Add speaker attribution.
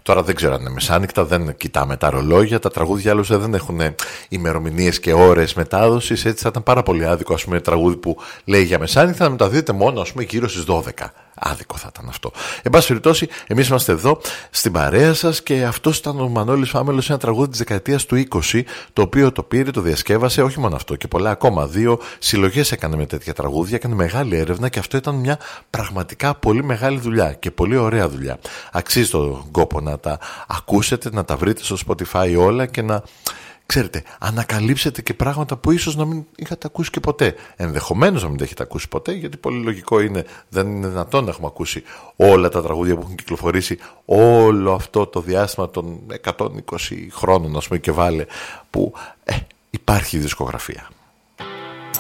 Speaker 1: Τώρα δεν ξέρω αν είναι μεσάνυχτα, δεν κοιτάμε τα ρολόγια. Τα τραγούδια άλλωστε δεν έχουν ημερομηνίες και ώρες μετάδοσης. Έτσι θα ήταν πάρα πολύ άδικο, ας πούμε, τραγούδι που λέει για μεσάνυχτα να μεταδίδεται μόνο, ας πούμε, γύρω στις 12. Άδικο θα ήταν αυτό. Εν πάση περιπτώσει, εμείς είμαστε εδώ στην παρέα σας και αυτός ήταν ο Μανώλης Φάμελος, ένα τραγούδι της δεκαετίας του 20, το οποίο το πήρε, το διασκεύασε, όχι μόνο αυτό και πολλά ακόμα. 2 συλλογές έκανε με τέτοια τραγούδια, έκανε μεγάλη έρευνα και αυτό ήταν μια πραγματικά πολύ μεγάλη δουλειά και πολύ ωραία δουλειά. Αξίζει τον κόπο να τα ακούσετε, να τα βρείτε στο Spotify όλα και να, ξέρετε, ανακαλύψετε και πράγματα που ίσως να μην είχατε ακούσει και ποτέ. Ενδεχομένως να μην τα έχετε ακούσει ποτέ, γιατί πολύ λογικό είναι, δεν είναι δυνατόν να έχουμε ακούσει όλα τα τραγούδια που έχουν κυκλοφορήσει όλο αυτό το διάστημα των 120 χρόνων, ας πούμε, και βάλε, που υπάρχει δισκογραφία.